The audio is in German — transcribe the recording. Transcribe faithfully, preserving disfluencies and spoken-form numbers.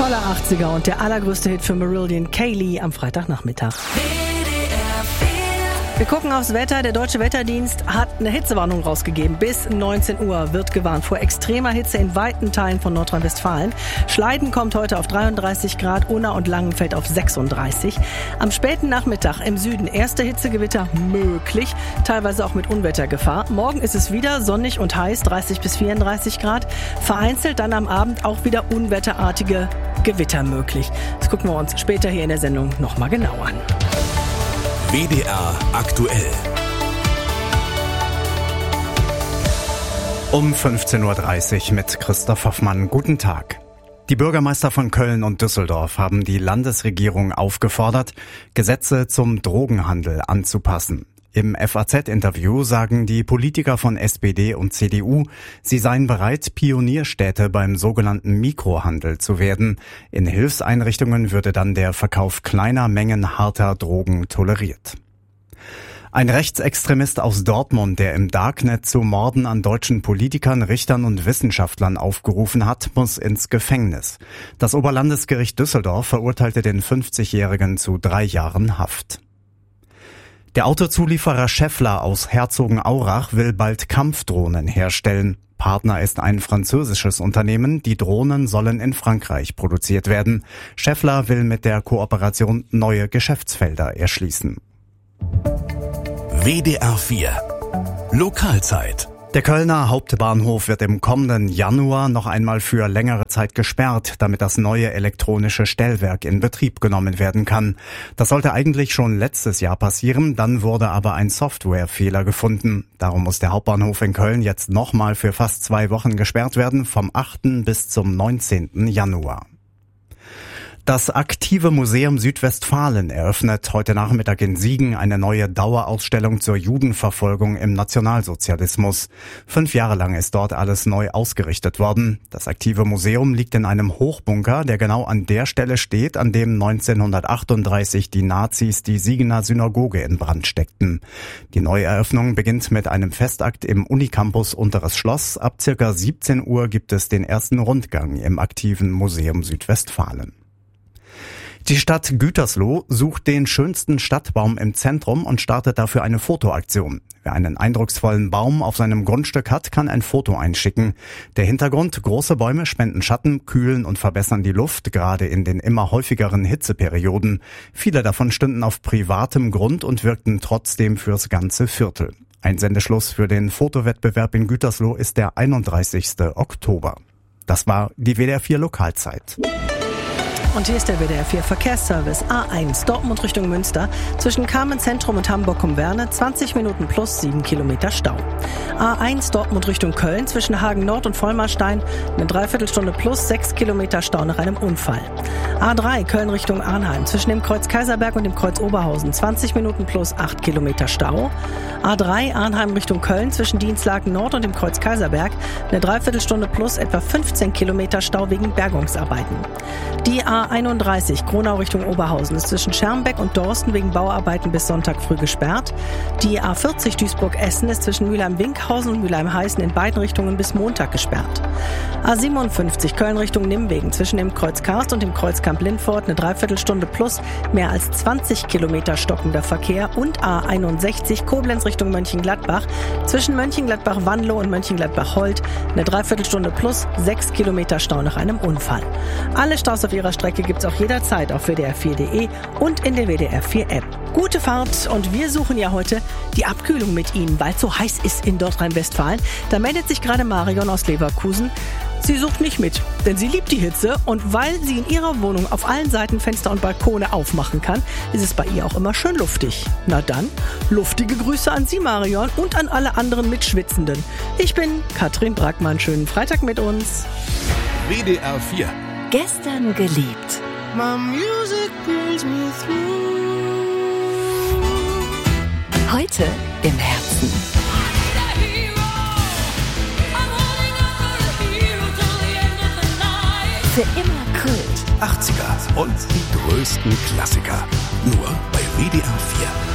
Voller achtziger und der allergrößte Hit für Marillion, Kaylee, am Freitagnachmittag. Wir gucken aufs Wetter. Der Deutsche Wetterdienst hat eine Hitzewarnung rausgegeben. Bis neunzehn Uhr wird gewarnt vor extremer Hitze in weiten Teilen von Nordrhein-Westfalen. Schleiden kommt heute auf dreiunddreißig Grad, Unna und Langenfeld auf sechsunddreißig. Am späten Nachmittag im Süden erste Hitzegewitter möglich, teilweise auch mit Unwettergefahr. Morgen ist es wieder sonnig und heiß, dreißig bis vierunddreißig Grad. Vereinzelt dann am Abend auch wieder unwetterartige Gewitter möglich. Das gucken wir uns später hier in der Sendung nochmal genau an. W D R aktuell. Um fünfzehn Uhr dreißig mit Christoph Hoffmann. Guten Tag. Die Bürgermeister von Köln und Düsseldorf haben die Landesregierung aufgefordert, Gesetze zum Drogenhandel anzupassen. Im F A Z-Interview sagen die Politiker von S P D und C D U, sie seien bereit, Pionierstädte beim sogenannten Mikrohandel zu werden. In Hilfseinrichtungen würde dann der Verkauf kleiner Mengen harter Drogen toleriert. Ein Rechtsextremist aus Dortmund, der im Darknet zu Morden an deutschen Politikern, Richtern und Wissenschaftlern aufgerufen hat, muss ins Gefängnis. Das Oberlandesgericht Düsseldorf verurteilte den fünfzigjährigen zu drei Jahren Haft. Der Autozulieferer Schaeffler aus Herzogenaurach will bald Kampfdrohnen herstellen. Partner ist ein französisches Unternehmen. Die Drohnen sollen in Frankreich produziert werden. Schaeffler will mit der Kooperation neue Geschäftsfelder erschließen. W D R vier Lokalzeit. Der Kölner Hauptbahnhof wird im kommenden Januar noch einmal für längere Zeit gesperrt, damit das neue elektronische Stellwerk in Betrieb genommen werden kann. Das sollte eigentlich schon letztes Jahr passieren, dann wurde aber ein Softwarefehler gefunden. Darum muss der Hauptbahnhof in Köln jetzt nochmal für fast zwei Wochen gesperrt werden, vom achten bis zum neunzehnten Januar. Das Aktive Museum Südwestfalen eröffnet heute Nachmittag in Siegen eine neue Dauerausstellung zur Judenverfolgung im Nationalsozialismus. Fünf Jahre lang ist dort alles neu ausgerichtet worden. Das Aktive Museum liegt in einem Hochbunker, der genau an der Stelle steht, an dem neunzehnhundertachtunddreißig die Nazis die Siegener Synagoge in Brand steckten. Die Neueröffnung beginnt mit einem Festakt im Unicampus Unteres Schloss. Ab circa siebzehn Uhr gibt es den ersten Rundgang im Aktiven Museum Südwestfalen. Die Stadt Gütersloh sucht den schönsten Stadtbaum im Zentrum und startet dafür eine Fotoaktion. Wer einen eindrucksvollen Baum auf seinem Grundstück hat, kann ein Foto einschicken. Der Hintergrund: große Bäume spenden Schatten, kühlen und verbessern die Luft, gerade in den immer häufigeren Hitzeperioden. Viele davon stünden auf privatem Grund und wirkten trotzdem fürs ganze Viertel. Einsendeschluss für den Fotowettbewerb in Gütersloh ist der einunddreißigsten Oktober. Das war die W D R vier Lokalzeit. Und hier ist der W D R vier Verkehrsservice. A eins Dortmund Richtung Münster zwischen Kamen Zentrum und Hamburg-Umwerne zwanzig Minuten plus sieben Kilometer Stau. A eins Dortmund Richtung Köln zwischen Hagen Nord und Vollmarstein eine Dreiviertelstunde plus sechs Kilometer Stau nach einem Unfall. A drei Köln Richtung Arnheim zwischen dem Kreuz Kaiserberg und dem Kreuz Oberhausen zwanzig Minuten plus acht Kilometer Stau. A drei Arnheim Richtung Köln zwischen Dienstlaken Nord und dem Kreuz Kaiserberg eine Dreiviertelstunde plus etwa fünfzehn Kilometer Stau wegen Bergungsarbeiten. Die A einunddreißig Gronau Richtung Oberhausen ist zwischen Schermbeck und Dorsten wegen Bauarbeiten bis Sonntag früh gesperrt. Die A vierzig Duisburg-Essen ist zwischen Mülheim-Winkhausen und Mülheim-Heißen in beiden Richtungen bis Montag gesperrt. A siebenundfünfzig Köln Richtung Nimwegen zwischen dem Kreuz Karst und dem Kreuz Kamp-Lindfort eine Dreiviertelstunde plus mehr als zwanzig Kilometer stockender Verkehr. Und A einundsechzig Koblenz Richtung Mönchengladbach zwischen Mönchengladbach-Wanlo und Mönchengladbach-Holt eine Dreiviertelstunde plus sechs Kilometer Stau nach einem Unfall. Alle Staus auf ihrer Strecke gibt's auch jederzeit auf W D R vier Punkt de und in der W D R vier App. Gute Fahrt, und wir suchen ja heute die Abkühlung mit Ihnen, weil es so heiß ist in Nordrhein-Westfalen. Da meldet sich gerade Marion aus Leverkusen. Sie sucht nicht mit, denn sie liebt die Hitze, und weil sie in ihrer Wohnung auf allen Seiten Fenster und Balkone aufmachen kann, ist es bei ihr auch immer schön luftig. Na dann, luftige Grüße an Sie, Marion, und an alle anderen Mitschwitzenden. Ich bin Katrin Brackmann. Schönen Freitag mit uns. W D R vier. Gestern geliebt. My music brings me through. Heute im Herzen. Für immer Kult. achtziger und die größten Klassiker. Nur bei W D R vier.